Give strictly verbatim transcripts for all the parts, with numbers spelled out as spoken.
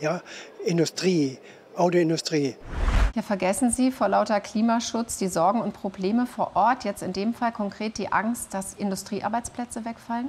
ja, Industrie, Autoindustrie. Ja, vergessen Sie vor lauter Klimaschutz die Sorgen und Probleme vor Ort, jetzt in dem Fall konkret die Angst, dass Industriearbeitsplätze wegfallen?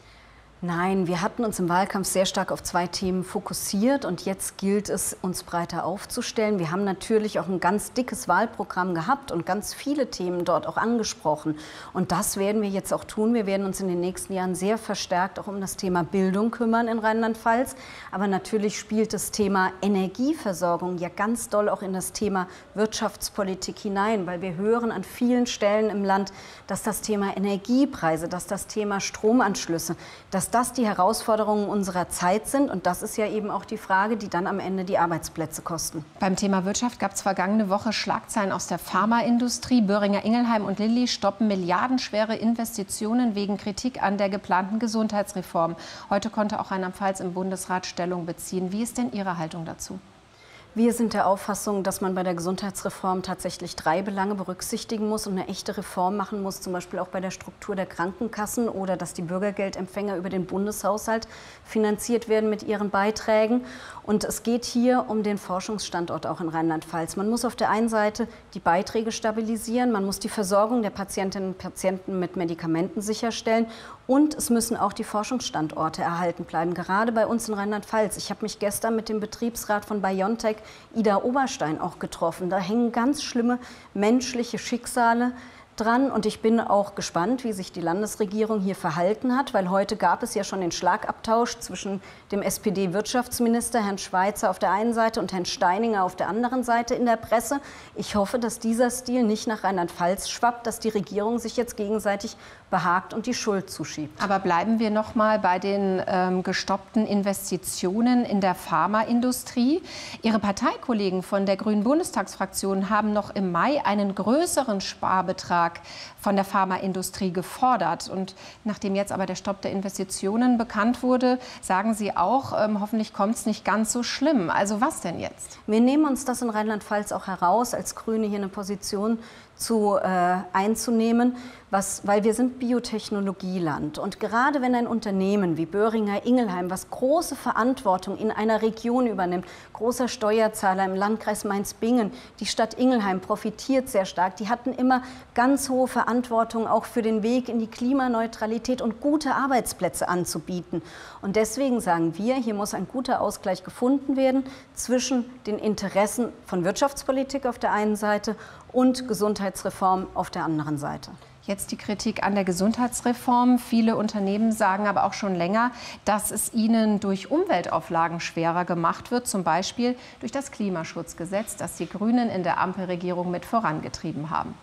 Nein, wir hatten uns im Wahlkampf sehr stark auf zwei Themen fokussiert und jetzt gilt es, uns breiter aufzustellen. Wir haben natürlich auch ein ganz dickes Wahlprogramm gehabt und ganz viele Themen dort auch angesprochen. Und das werden wir jetzt auch tun. Wir werden uns in den nächsten Jahren sehr verstärkt auch um das Thema Bildung kümmern in Rheinland-Pfalz. Aber natürlich spielt das Thema Energieversorgung ja ganz doll auch in das Thema Wirtschaftspolitik hinein, weil wir hören an vielen Stellen im Land, dass das Thema Energiepreise, dass das Thema Stromanschlüsse, dass das die Herausforderungen unserer Zeit sind. Und das ist ja eben auch die Frage, die dann am Ende die Arbeitsplätze kosten. Beim Thema Wirtschaft gab es vergangene Woche Schlagzeilen aus der Pharmaindustrie. Boehringer Ingelheim und Lilly stoppen milliardenschwere Investitionen wegen Kritik an der geplanten Gesundheitsreform. Heute konnte auch Rheinland-Pfalz im Bundesrat Stellung beziehen. Wie ist denn Ihre Haltung dazu? Wir sind der Auffassung, dass man bei der Gesundheitsreform tatsächlich drei Belange berücksichtigen muss und eine echte Reform machen muss, zum Beispiel auch bei der Struktur der Krankenkassen oder dass die Bürgergeldempfänger über den Bundeshaushalt finanziert werden mit ihren Beiträgen. Und es geht hier um den Forschungsstandort auch in Rheinland-Pfalz. Man muss auf der einen Seite die Beiträge stabilisieren, man muss die Versorgung der Patientinnen und Patienten mit Medikamenten sicherstellen und es müssen auch die Forschungsstandorte erhalten bleiben, gerade bei uns in Rheinland-Pfalz. Ich habe mich gestern mit dem Betriebsrat von BioNTech, Ida Oberstein, auch getroffen. Da hängen ganz schlimme menschliche Schicksale dran und ich bin auch gespannt, wie sich die Landesregierung hier verhalten hat, weil heute gab es ja schon den Schlagabtausch zwischen dem S P D-Wirtschaftsminister Herrn Schweizer auf der einen Seite und Herrn Steininger auf der anderen Seite in der Presse. Ich hoffe, dass dieser Stil nicht nach Rheinland-Pfalz schwappt, dass die Regierung sich jetzt gegenseitig behagt und die Schuld zuschiebt. Aber bleiben wir noch mal bei den ähm, gestoppten Investitionen in der Pharmaindustrie. Ihre Parteikollegen von der Grünen Bundestagsfraktion haben noch im Mai einen größeren Sparbetrag von der Pharmaindustrie gefordert. Und nachdem jetzt aber der Stopp der Investitionen bekannt wurde, sagen Sie auch, ähm, hoffentlich kommt es nicht ganz so schlimm. Also was denn jetzt? Wir nehmen uns das in Rheinland-Pfalz auch heraus, als Grüne hier eine Position zu, äh, einzunehmen, was, weil wir sind Biotechnologieland. Und gerade wenn ein Unternehmen wie Boehringer Ingelheim, was große Verantwortung in einer Region übernimmt, großer Steuerzahler im Landkreis Mainz-Bingen, die Stadt Ingelheim profitiert sehr stark. Die hatten immer ganz hohe Verantwortung auch für den Weg in die Klimaneutralität und gute Arbeitsplätze anzubieten. Und deswegen sagen wir, hier muss ein guter Ausgleich gefunden werden zwischen den Interessen von Wirtschaftspolitik auf der einen Seite und Gesundheitsreform auf der anderen Seite. Jetzt die Kritik an der Gesundheitsreform. Viele Unternehmen sagen aber auch schon länger, dass es ihnen durch Umweltauflagen schwerer gemacht wird, zum Beispiel durch das Klimaschutzgesetz, das die Grünen in der Ampelregierung mit vorangetrieben haben.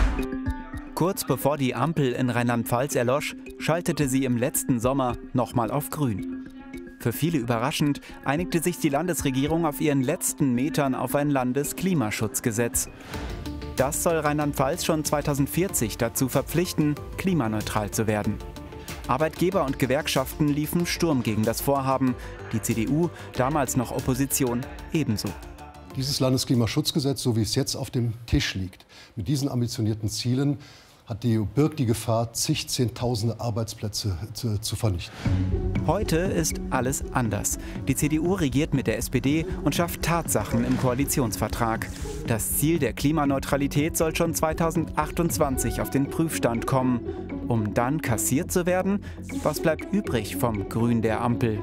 Kurz bevor die Ampel in Rheinland-Pfalz erlosch, schaltete sie im letzten Sommer nochmal auf Grün. Für viele überraschend einigte sich die Landesregierung auf ihren letzten Metern auf ein Landesklimaschutzgesetz. Das soll Rheinland-Pfalz schon zweitausendvierzig dazu verpflichten, klimaneutral zu werden. Arbeitgeber und Gewerkschaften liefen Sturm gegen das Vorhaben, die C D U, damals noch Opposition, ebenso. Dieses Landesklimaschutzgesetz, so wie es jetzt auf dem Tisch liegt, mit diesen ambitionierten Zielen, hat die, birgt die Gefahr, zig, zehntausende Arbeitsplätze zu, zu vernichten. Heute ist alles anders. Die C D U regiert mit der S P D und schafft Tatsachen im Koalitionsvertrag. Das Ziel der Klimaneutralität soll schon zweitausendachtundzwanzig auf den Prüfstand kommen. Um dann kassiert zu werden, was bleibt übrig vom Grün der Ampel?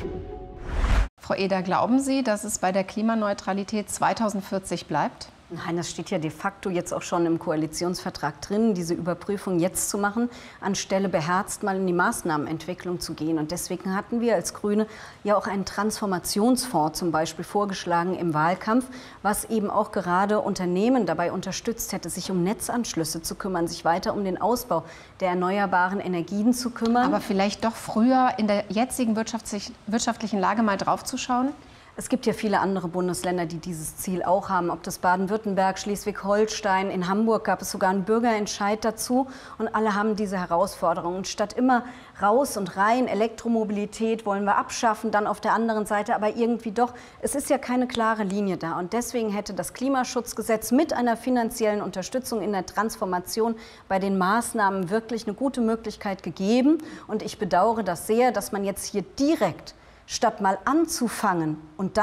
Frau Eder, glauben Sie, dass es bei der Klimaneutralität zweitausendvierzig bleibt? Nein, das steht ja de facto jetzt auch schon im Koalitionsvertrag drin, diese Überprüfung jetzt zu machen, anstelle beherzt mal in die Maßnahmenentwicklung zu gehen. Und deswegen hatten wir als Grüne ja auch einen Transformationsfonds zum Beispiel vorgeschlagen im Wahlkampf, was eben auch gerade Unternehmen dabei unterstützt hätte, sich um Netzanschlüsse zu kümmern, sich weiter um den Ausbau der erneuerbaren Energien zu kümmern. Aber vielleicht doch früher in der jetzigen wirtschaftlichen Lage mal draufzuschauen? Es gibt ja viele andere Bundesländer, die dieses Ziel auch haben, ob das Baden-Württemberg, Schleswig-Holstein, in Hamburg gab es sogar einen Bürgerentscheid dazu und alle haben diese Herausforderungen. Und statt immer raus und rein, Elektromobilität wollen wir abschaffen, dann auf der anderen Seite aber irgendwie doch, es ist ja keine klare Linie da und deswegen hätte das Klimaschutzgesetz mit einer finanziellen Unterstützung in der Transformation bei den Maßnahmen wirklich eine gute Möglichkeit gegeben und ich bedauere das sehr, dass man jetzt hier direkt statt mal anzufangen und dann